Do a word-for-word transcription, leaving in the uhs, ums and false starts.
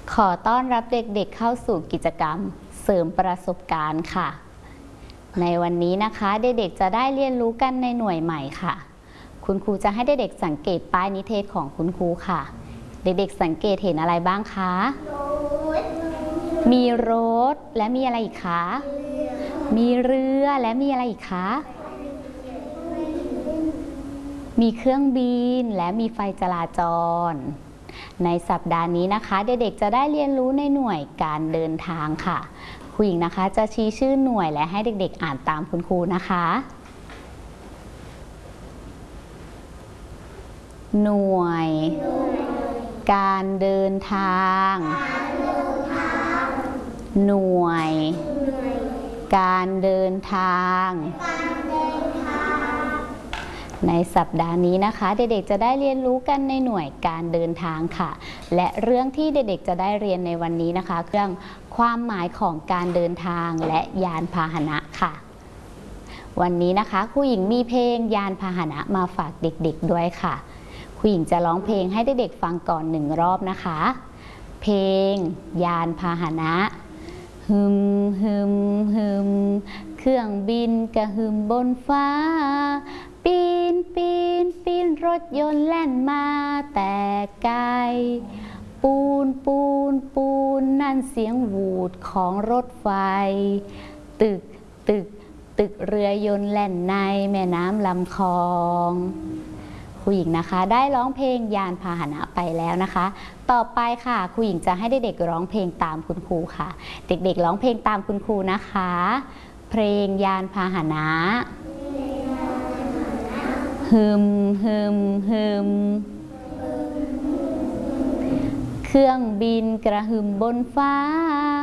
ขอต้อนรับเด็กๆเข้าสู่กิจกรรมเสริมประสบการณ์ค่ะในวันนี้นะคะเด็กๆจะได้เรียนรู้กันในหน่วยใหม่ค่ะคุณครูจะให้เด็กๆสังเกตป้ายนิเทศของคุณครูค่ะเด็กๆสังเกตเห็นอะไรบ้างคะมีรถและมีอะไรอีกคะมีเรือและมีอะไรอีกคะมีเครื่องบินและมีไฟจราจรในสัปดาห์นี้นะคะเด็กๆจะได้เรียนรู้ในหน่วยการเดินทางค่ะครูหญิงนะคะจะชี้ชื่อหน่วยและให้เด็กๆอ่านตามคุณครูนะคะหน่วยการเดินทางหน่วยการเดินทางในสัปดาห์นี้นะคะเด็กๆจะได้เรียนรู้กันในหน่วยการเดินทางค่ะและเรื่องที่เด็กๆจะได้เรียนในวันนี้นะคะเรื่องความหมายของการเดินทางและยานพาหนะค่ะวันนี้นะคะครูหญิงมีเพลงยานพาหนะมาฝากเด็กๆด้วยค่ะครูหญิงจะร้องเพลงให้เด็กๆฟังก่อนหนึ่งรอบนะคะเพลงยานพาหนะฮึมฮึมฮึมเครื่องบินกระหึ่มบนฟ้าปีนปีนปีนรถยนต์แล่นมาแต่ไกลปูนปูนปูนนั่นเสียงหวูดของรถไฟตึกตึกตึกเรือยนต์แล่นในแม่น้ำลำคลองครูหญิงนะคะได้ร้องเพลงยานพาหนะไปแล้วนะคะต่อไปค่ะครูหญิงจะให้เด็กๆร้องเพลงตามคุณครูค่ะเด็กๆร้องเพลงตามคุณครูนะคะเพลงยานพาหนะฮึมฮึมฮึมเครื่องบินกระหึ่มบนฟ้า